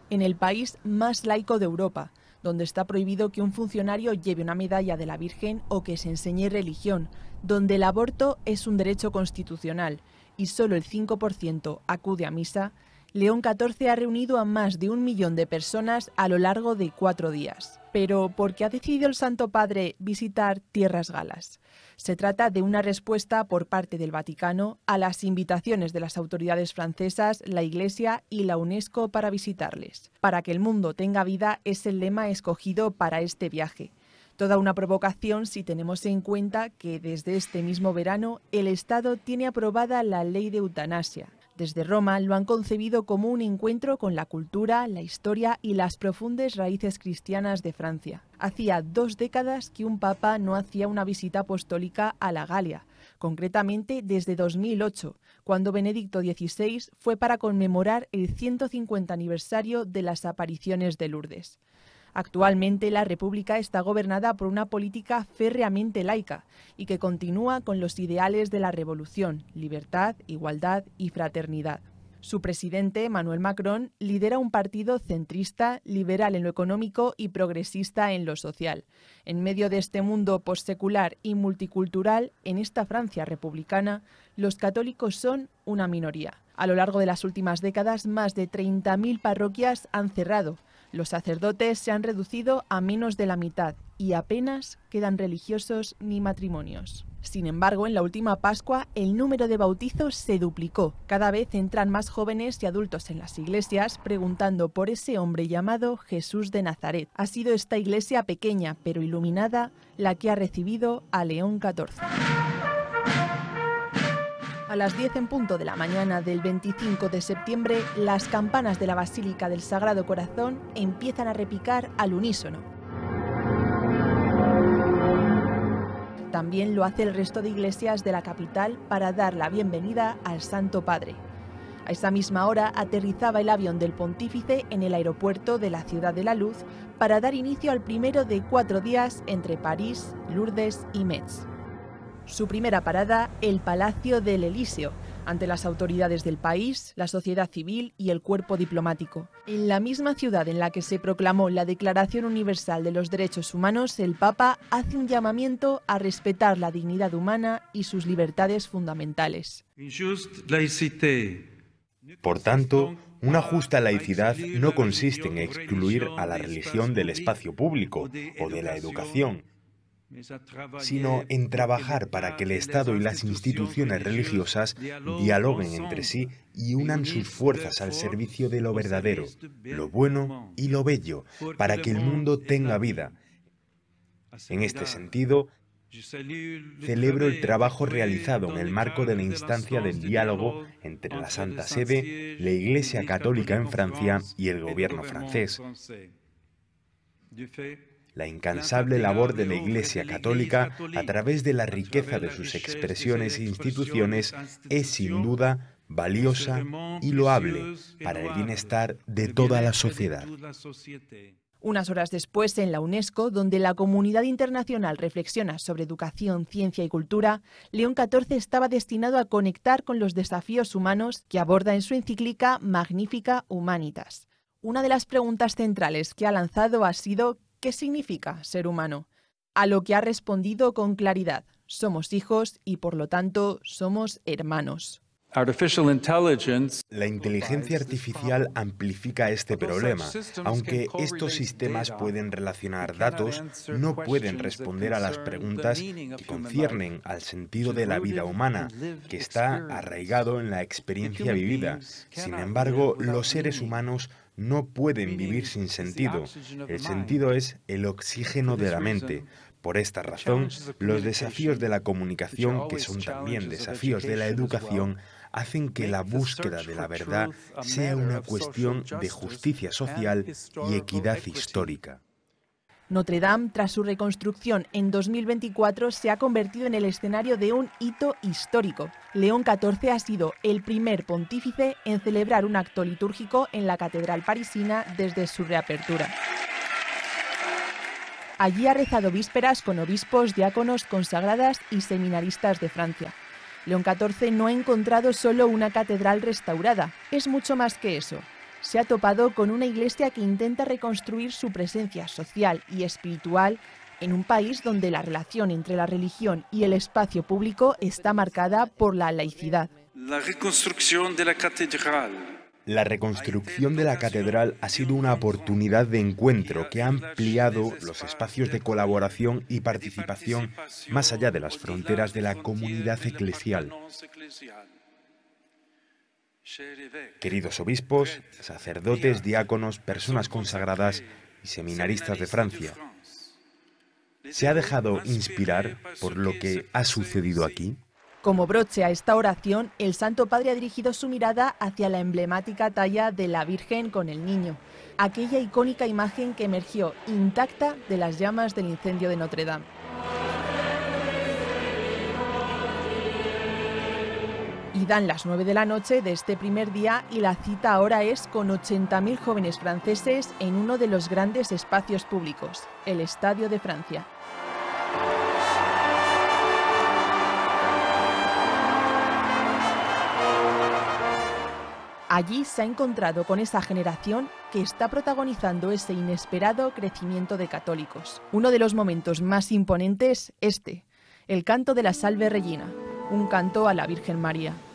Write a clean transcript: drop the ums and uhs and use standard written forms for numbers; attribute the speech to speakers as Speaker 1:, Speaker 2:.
Speaker 1: en el país más laico de Europa, donde está prohibido que un funcionario lleve una medalla de la Virgen o que se enseñe religión, donde el aborto es un derecho constitucional y solo el 5% acude a misa, León XIV ha reunido a más de 1 millón de personas a lo largo de 4 días. Pero, ¿por qué ha decidido el Santo Padre visitar tierras galas? Se trata de una respuesta por parte del Vaticano a las invitaciones de las autoridades francesas, la Iglesia y la UNESCO para visitarles. Para que el mundo tenga vida es el lema escogido para este viaje. Toda una provocación si tenemos en cuenta que desde este mismo verano el Estado tiene aprobada la ley de eutanasia. Desde Roma lo han concebido como un encuentro con la cultura, la historia y las profundas raíces cristianas de Francia. Hacía 2 décadas que un papa no hacía una visita apostólica a la Galia, concretamente desde 2008, cuando Benedicto XVI fue para conmemorar el 150 aniversario de las apariciones de Lourdes. Actualmente la República está gobernada por una política férreamente laica y que continúa con los ideales de la revolución, libertad, igualdad y fraternidad. Su presidente, Emmanuel Macron, lidera un partido centrista, liberal en lo económico y progresista en lo social. En medio de este mundo postsecular y multicultural, en esta Francia republicana, los católicos son una minoría. A lo largo de las últimas décadas, más de 30.000 parroquias han cerrado. Los sacerdotes se han reducido a menos de la mitad y apenas quedan religiosos ni matrimonios. Sin embargo, en la última Pascua el número de bautizos se duplicó. Cada vez entran más jóvenes y adultos en las iglesias preguntando por ese hombre llamado Jesús de Nazaret. Ha sido esta iglesia pequeña pero iluminada la que ha recibido a León XIV. A las 10 en punto de la mañana del 25 de septiembre, las campanas de la Basílica del Sagrado Corazón empiezan a repicar al unísono. También lo hace el resto de iglesias de la capital para dar la bienvenida al Santo Padre. A esa misma hora aterrizaba el avión del pontífice en el aeropuerto de la Ciudad de la Luz para dar inicio al primero de 4 días entre París, Lourdes y Metz. Su primera parada, el Palacio del Elíseo, ante las autoridades del país, la sociedad civil y el cuerpo diplomático. En la misma ciudad en la que se proclamó la Declaración Universal de los Derechos Humanos, el Papa hace un llamamiento a respetar la dignidad humana y sus libertades fundamentales.
Speaker 2: Por tanto, una justa laicidad no consiste en excluir a la religión del espacio público o de la educación, sino en trabajar para que el Estado y las instituciones religiosas dialoguen entre sí y unan sus fuerzas al servicio de lo verdadero, lo bueno y lo bello, para que el mundo tenga vida. En este sentido, celebro el trabajo realizado en el marco de la instancia del diálogo entre la Santa Sede, la Iglesia Católica en Francia y el gobierno francés. La incansable labor de la Iglesia Católica, a través de la riqueza de sus expresiones e instituciones, es sin duda valiosa y loable para el bienestar de toda la sociedad.
Speaker 1: Unas horas después, en la UNESCO, donde la comunidad internacional reflexiona sobre educación, ciencia y cultura, León XIV estaba destinado a conectar con los desafíos humanos que aborda en su encíclica Magnificat Humanitas. Una de las preguntas centrales que ha lanzado ha sido ¿qué significa ser humano? A lo que ha respondido con claridad: somos hijos y por lo tanto somos hermanos.
Speaker 2: La inteligencia artificial amplifica este problema. Aunque estos sistemas pueden relacionar datos, no pueden responder a las preguntas que conciernen al sentido de la vida humana, que está arraigado en la experiencia vivida. Sin embargo, los seres humanos no pueden vivir sin sentido. El sentido es el oxígeno de la mente. Por esta razón, los desafíos de la comunicación, que son también desafíos de la educación, hacen que la búsqueda de la verdad sea una cuestión de justicia social y equidad histórica.
Speaker 1: Notre Dame, tras su reconstrucción en 2024, se ha convertido en el escenario de un hito histórico. León XIV ha sido el primer pontífice en celebrar un acto litúrgico en la catedral parisina desde su reapertura. Allí ha rezado vísperas con obispos, diáconos, consagradas y seminaristas de Francia. León XIV no ha encontrado solo una catedral restaurada, es mucho más que eso. se ha topado con una iglesia que intenta reconstruir su presencia social y espiritual en un país donde la relación entre la religión y el espacio público está marcada por la laicidad.
Speaker 3: La reconstrucción de la catedral.
Speaker 2: La reconstrucción de la catedral ha sido una oportunidad de encuentro que ha ampliado los espacios de colaboración y participación más allá de las fronteras de la comunidad eclesial. Queridos obispos, sacerdotes, diáconos, personas consagradas y seminaristas de Francia, ¿se ha dejado inspirar por lo que ha sucedido aquí?
Speaker 1: Como broche a esta oración, el Santo Padre ha dirigido su mirada hacia la emblemática talla de la Virgen con el Niño, aquella icónica imagen que emergió intacta de las llamas del incendio de Notre Dame. Y dan las 9 de la noche de este primer día y la cita ahora es con 80.000 jóvenes franceses en uno de los grandes espacios públicos, el Estadio de Francia. Allí se ha encontrado con esa generación que está protagonizando ese inesperado crecimiento de católicos. Uno de los momentos más imponentes, el canto de la Salve Regina, un canto a la Virgen María.